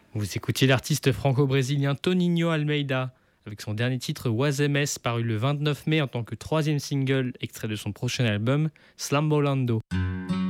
Vous écoutiez l'artiste franco-brésilien Toninho Almeida avec son dernier titre Was MS paru le 29 mai en tant que troisième single extrait de son prochain album Slambolando.